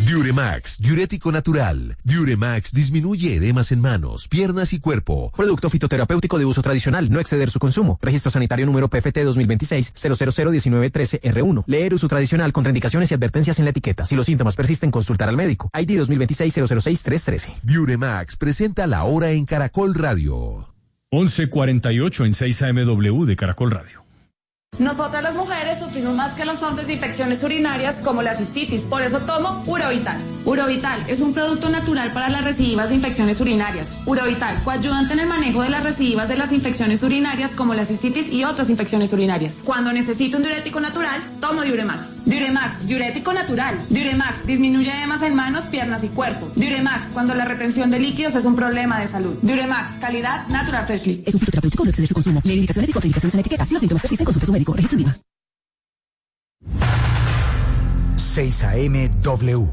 Diuremax, diurético natural. Diuremax disminuye edemas en manos, piernas y cuerpo. Producto fitoterapéutico de uso tradicional, no exceder su consumo. Registro sanitario número PFT 2026-0001913R1. Leer uso tradicional, contraindicaciones y advertencias en la etiqueta. Si los síntomas persisten, consultar al médico. ID 2026-006-313. Diuremax presenta La Hora en Caracol Radio. 11:48 en 6 AMW de Caracol Radio. Nosotras las mujeres sufrimos más que los hombres de infecciones urinarias como la cistitis, por eso tomo Urovital. Urovital es un producto natural para las recidivas de infecciones urinarias. Urovital, coayudante en el manejo de las recidivas de las infecciones urinarias como la cistitis y otras infecciones urinarias. Cuando necesito un diurético natural, tomo Diuremax. Diuremax, diurético natural. Diuremax, disminuye edemas en manos, piernas y cuerpo. Diuremax, cuando la retención de líquidos es un problema de salud. Diuremax, calidad Natural Freshly. Es un fitoterapéutico, no exceder su consumo. Lee indicaciones y contraindicaciones en la etiqueta. Si los síntomas persisten, consulte a su médico. Registro INVIMA. 6 AMW.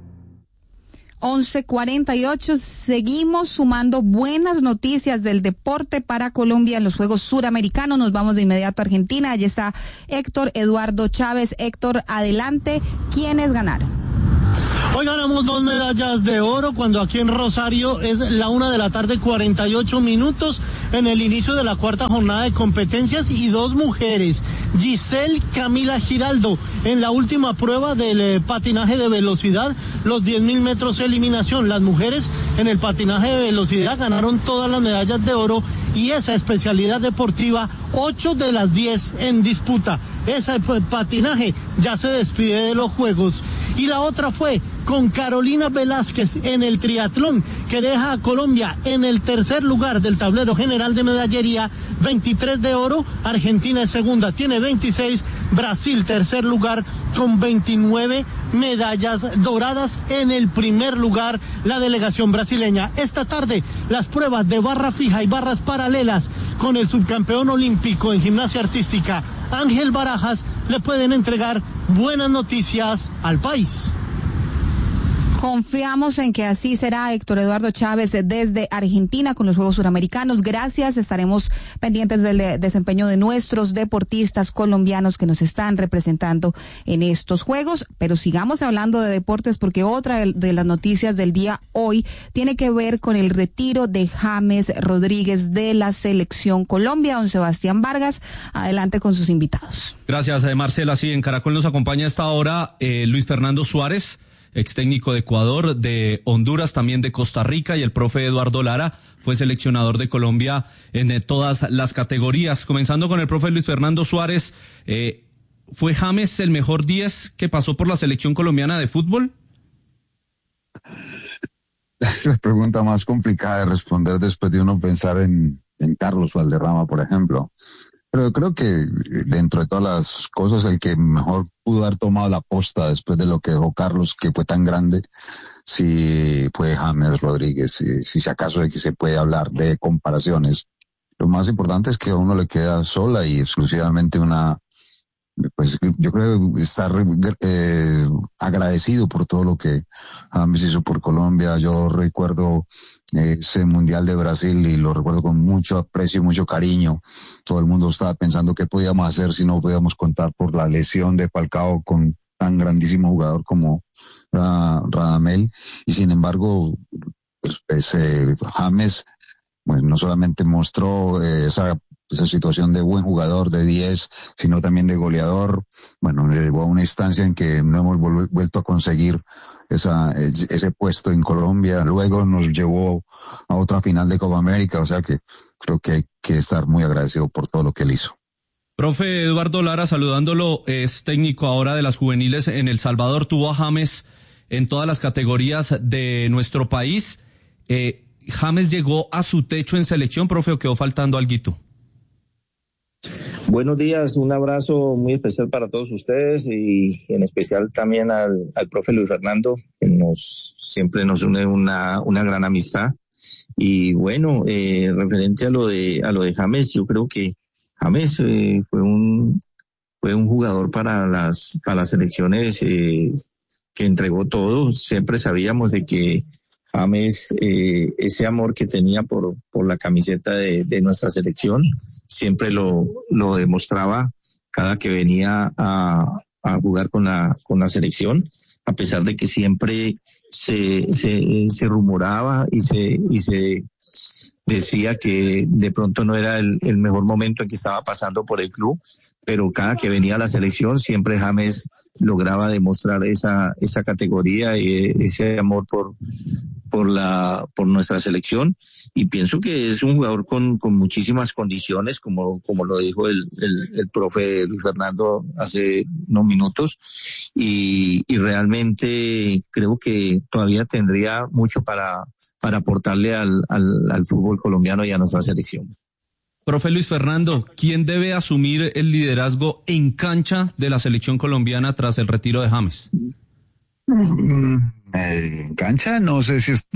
11:48, seguimos sumando buenas noticias del deporte para Colombia en los Juegos Suramericanos. Nos vamos de inmediato a Argentina. Allí está Héctor Eduardo Chávez. Héctor, adelante. ¿Quiénes ganaron? Hoy ganamos 2 medallas de oro cuando aquí en Rosario es la 1:48 p.m. en el inicio de la cuarta jornada de competencias y 2 mujeres. Giselle Camila Giraldo en la última prueba del patinaje de velocidad, los 10.000 metros eliminación. Las mujeres en el patinaje de velocidad ganaron todas las medallas de oro y esa especialidad deportiva 8 de las 10 en disputa. Ese patinaje ya se despide de los Juegos. Y la otra fue con Carolina Velázquez en el triatlón, que deja a Colombia en el tercer lugar del tablero general de medallería, 23 de oro, Argentina es segunda, tiene 26, Brasil tercer lugar con 29 medallas doradas. En el primer lugar la delegación brasileña. Esta tarde las pruebas de barra fija y barras paralelas con el subcampeón olímpico en gimnasia artística Ángel Barajas le pueden entregar buenas noticias al país. Confiamos en que así será. Héctor Eduardo Chávez desde Argentina con los Juegos Suramericanos. Gracias. Estaremos pendientes del desempeño de nuestros deportistas colombianos que nos están representando en estos Juegos. Pero sigamos hablando de deportes porque otra de las noticias del día hoy tiene que ver con el retiro de James Rodríguez de la Selección Colombia. Don Sebastián Vargas, adelante con sus invitados. Gracias, Marcela. Sí, en Caracol nos acompaña a esta hora Luis Fernando Suárez, ex técnico de Ecuador, de Honduras, también de Costa Rica, y el profe Eduardo Lara fue seleccionador de Colombia en todas las categorías. Comenzando con el profe Luis Fernando Suárez, ¿fue James el mejor 10 que pasó por la selección colombiana de fútbol? Es la pregunta más complicada de responder después de uno pensar en Carlos Valderrama, por ejemplo. Pero creo que dentro de todas las cosas, el que mejor pudo haber tomado la posta después de lo que dejó Carlos, que fue tan grande, sí fue James Rodríguez. Si acaso de que se puede hablar de comparaciones. Lo más importante es que a uno le queda sola y exclusivamente pues yo creo estar agradecido por todo lo que James hizo por Colombia. Yo recuerdo ese Mundial de Brasil y lo recuerdo con mucho aprecio y mucho cariño. Todo el mundo estaba pensando qué podíamos hacer si no podíamos contar por la lesión de Falcao con tan grandísimo jugador como Radamel. Y sin embargo, pues James no solamente mostró esa situación de buen jugador de 10, sino también de goleador. Bueno, le llevó a una instancia en que no hemos vuelto a conseguir ese puesto en Colombia. Luego nos llevó a otra final de Copa América, o sea que creo que hay que estar muy agradecido por todo lo que él hizo. Profe Eduardo Lara, saludándolo, es técnico ahora de las juveniles en El Salvador. Tuvo a James en todas las categorías de nuestro país. ¿James llegó a su techo en selección, profe, o quedó faltando alguito? Buenos días, un abrazo muy especial para todos ustedes y en especial también al profe Luis Fernando, que siempre nos une una gran amistad. Y bueno, referente a lo de James, yo creo que James fue un jugador para las selecciones que entregó todo. Siempre sabíamos de que James, ese amor que tenía por la camiseta de nuestra selección, siempre lo demostraba cada que venía a jugar con la selección. a pesar de que siempre se rumoraba y se decía que de pronto no era el mejor momento en que estaba pasando por el club, pero cada que venía a la selección siempre James lograba demostrar esa categoría y ese amor por nuestra selección, y pienso que es un jugador con muchísimas condiciones, como lo dijo el profe Luis Fernando hace unos minutos, y realmente creo que todavía tendría mucho para aportarle al fútbol colombiano y a nuestra selección. Profe Luis Fernando, ¿quién debe asumir el liderazgo en cancha de la selección colombiana tras el retiro de James? En cancha no sé si es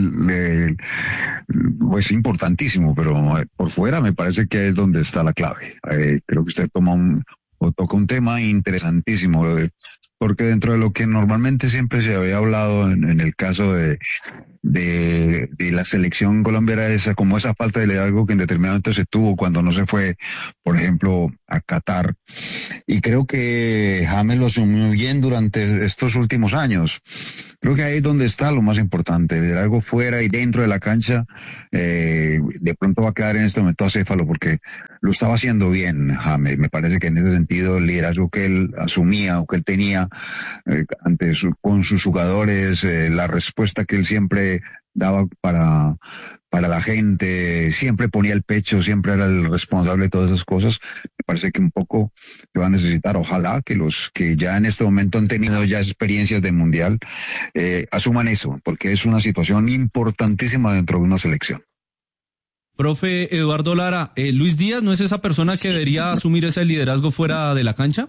pues importantísimo, pero por fuera me parece que es donde está la clave. Creo que usted toca un tema interesantísimo, porque dentro de lo que normalmente siempre se había hablado en el caso de la selección colombiana, esa falta de liderazgo que en determinado momento se tuvo cuando no se fue, por ejemplo, a Qatar. Y creo que James lo asumió bien durante estos últimos años. Creo que ahí es donde está lo más importante, el liderazgo fuera y dentro de la cancha. De pronto va a quedar en este momento acéfalo porque lo estaba haciendo bien James. Me parece que en ese sentido el liderazgo que él asumía o que él tenía con sus jugadores, la respuesta que él siempre daba para la gente, siempre ponía el pecho, siempre era el responsable de todas esas cosas. Me parece que un poco se va a necesitar, ojalá que los que ya en este momento han tenido ya experiencias de mundial asuman eso, porque es una situación importantísima dentro de una selección. Profe Eduardo Lara, ¿Luis Díaz no es esa persona que debería asumir ese liderazgo fuera de la cancha?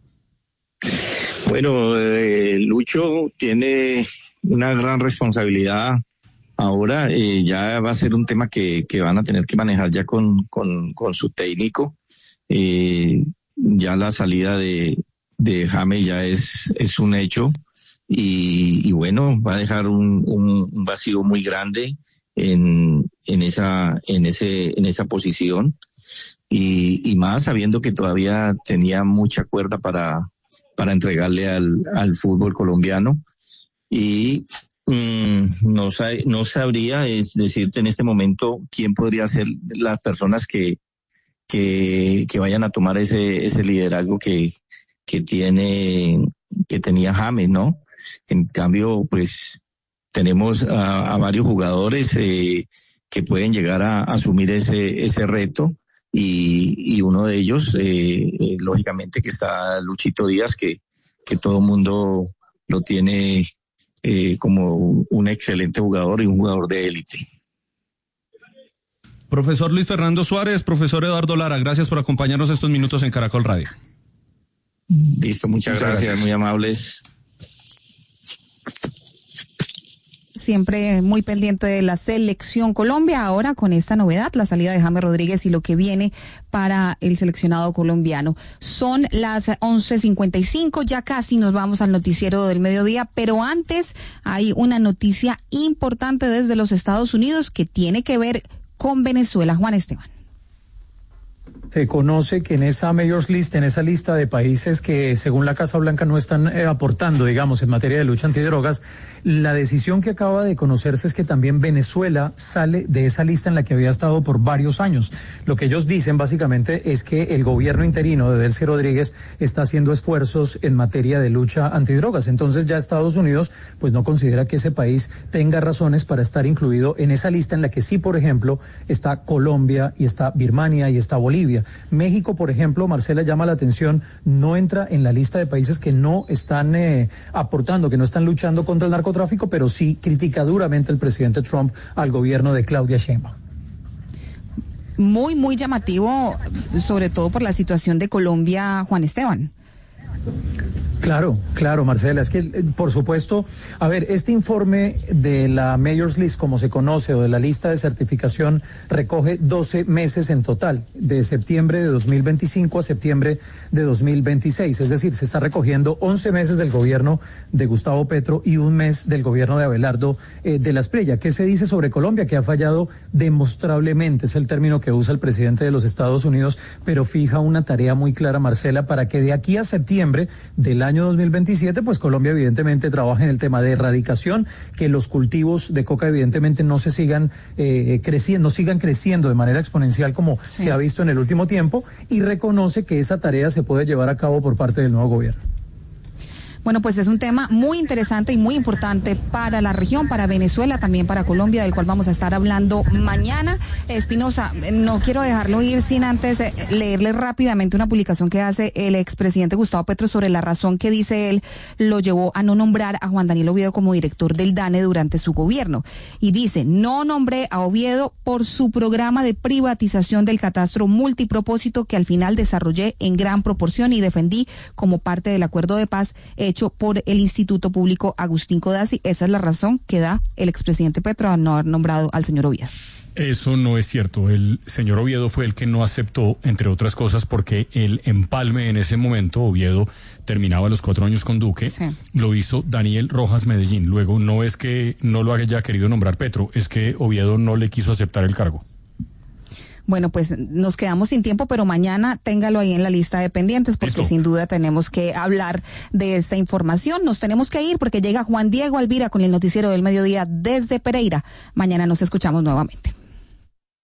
Bueno, Lucho tiene una gran responsabilidad ahora. Ya va a ser un tema que van a tener que manejar ya con su técnico. Ya la salida de James ya es un hecho, y bueno, va a dejar un vacío muy grande en esa posición, y más sabiendo que todavía tenía mucha cuerda para entregarle al fútbol colombiano, y no sabría decirte en este momento quién podría ser las personas que vayan a tomar ese liderazgo que tenía James, ¿no? En cambio, pues tenemos a varios jugadores que pueden llegar a asumir ese reto, y uno de ellos, lógicamente, que está Luchito Díaz, que todo el mundo lo tiene como un excelente jugador y un jugador de élite. Profesor Luis Fernando Suárez, profesor Eduardo Lara, gracias por acompañarnos estos minutos en Caracol Radio. Listo, muchas gracias, muy amables. Siempre muy pendiente de la selección Colombia, ahora con esta novedad, la salida de James Rodríguez y lo que viene para el seleccionado colombiano. Son las 11:55, ya casi nos vamos al noticiero del mediodía, pero antes hay una noticia importante desde los Estados Unidos que tiene que ver con Venezuela. Juan Esteban. Se conoce que en esa Mayor's List, en esa lista de países que según la Casa Blanca no están aportando, digamos, en materia de lucha antidrogas, la decisión que acaba de conocerse es que también Venezuela sale de esa lista en la que había estado por varios años. Lo que ellos dicen básicamente es que el gobierno interino de Delcy Rodríguez está haciendo esfuerzos en materia de lucha antidrogas. Entonces ya Estados Unidos pues no considera que ese país tenga razones para estar incluido en esa lista en la que sí, por ejemplo, está Colombia y está Birmania y está Bolivia. México, por ejemplo, Marcela, llama la atención, no entra en la lista de países que no están aportando, que no están luchando contra el narcotráfico, pero sí critica duramente el presidente Trump al gobierno de Claudia Sheinbaum. Muy, muy llamativo, sobre todo por la situación de Colombia, Juan Esteban. Claro, Marcela, es que, por supuesto, a ver, este informe de la Mayor's List, como se conoce, o de la lista de certificación, recoge 12 meses en total, de septiembre de 2025 a septiembre de 2026, es decir, se está recogiendo 11 meses del gobierno de Gustavo Petro y un mes del gobierno de Abelardo de la Espriella. ¿Qué se dice sobre Colombia? Que ha fallado demostrablemente, es el término que usa el presidente de los Estados Unidos, pero fija una tarea muy clara, Marcela, para que de aquí a septiembre del año año 2027, pues Colombia evidentemente trabaja en el tema de erradicación, que los cultivos de coca evidentemente no se sigan creciendo de manera exponencial como se ha visto en el último tiempo, y reconoce que esa tarea se puede llevar a cabo por parte del nuevo gobierno. Bueno, pues es un tema muy interesante y muy importante para la región, para Venezuela, también para Colombia, del cual vamos a estar hablando mañana. Espinosa, no quiero dejarlo ir sin antes leerle rápidamente una publicación que hace el expresidente Gustavo Petro sobre la razón que dice él lo llevó a no nombrar a Juan Daniel Oviedo como director del DANE durante su gobierno. Y dice, no nombré a Oviedo por su programa de privatización del catastro multipropósito que al final desarrollé en gran proporción y defendí como parte del acuerdo de paz hecho por el Instituto Público Agustín Codazzi. Esa es la razón que da el expresidente Petro a no haber nombrado al señor Oviedo. Eso no es cierto. El señor Oviedo fue el que no aceptó, entre otras cosas, porque el empalme en ese momento, Oviedo terminaba los 4 años con Duque, lo hizo Daniel Rojas Medellín. Luego no es que no lo haya querido nombrar Petro, es que Oviedo no le quiso aceptar el cargo. Bueno, pues nos quedamos sin tiempo, pero mañana téngalo ahí en la lista de pendientes, porque sin duda tenemos que hablar de esta información. Nos tenemos que ir porque llega Juan Diego Alvira con el noticiero del mediodía desde Pereira. Mañana nos escuchamos nuevamente.